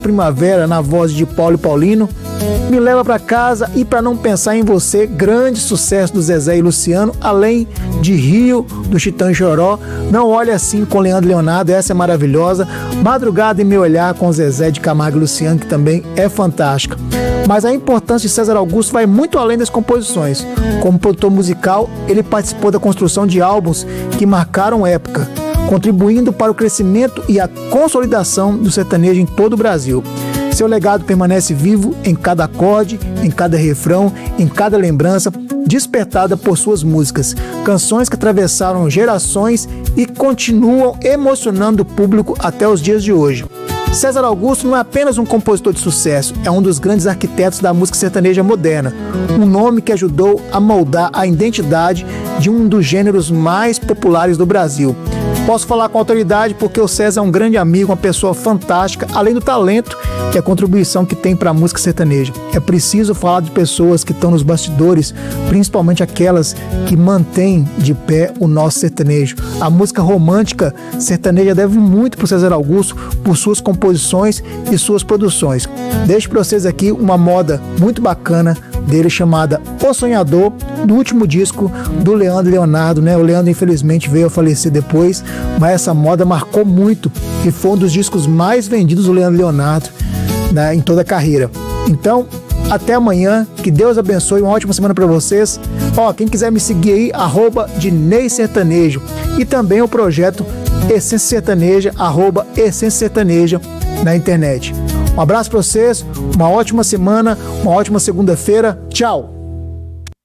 Primavera na voz de Paulo e Paulino, Me Leva Pra Casa e Pra Não Pensar em Você, grande sucesso do Zezé e Luciano, além de Rio, do Chitão e Choró, Não Olhe Assim com Leandro e Leonardo, essa é maravilhosa, Madrugada em Meu Olhar com Zezé de Camargo e Luciano, que também é fantástica. Mas a importância de César Augusto vai muito além das composições. Como produtor musical, ele participou da construção de álbuns que marcaram época, contribuindo para o crescimento e a consolidação do sertanejo em todo o Brasil. Seu legado permanece vivo em cada acorde, em cada refrão, em cada lembrança, despertada por suas músicas, canções que atravessaram gerações e continuam emocionando o público até os dias de hoje. César Augusto não é apenas um compositor de sucesso, é um dos grandes arquitetos da música sertaneja moderna, um nome que ajudou a moldar a identidade de um dos gêneros mais populares do Brasil. Posso falar com autoridade porque o César é um grande amigo, uma pessoa fantástica, além do talento e a contribuição que tem para a música sertaneja. É preciso falar de pessoas que estão nos bastidores, principalmente aquelas que mantêm de pé o nosso sertanejo. A música romântica sertaneja deve muito para o César Augusto por suas composições e suas produções. Deixo para vocês aqui uma moda muito bacana dele chamada O Sonhador, do último disco do Leandro e Leonardo, né? O Leandro infelizmente veio a falecer depois, mas essa moda marcou muito e foi um dos discos mais vendidos do Leandro e Leonardo, né, em toda a carreira. Então, até amanhã, que Deus abençoe, uma ótima semana para vocês. Quem quiser me seguir aí, @DineySertanejo, e também o projeto Essência Sertaneja, @Essência Sertaneja na internet. Um abraço para vocês, uma ótima semana, uma ótima segunda-feira. Tchau!